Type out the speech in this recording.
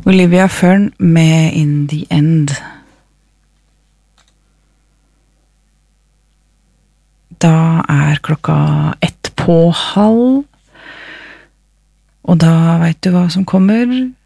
Olivia Fern med In the End. Da klokka 1:30, og da vet du hva som kommer.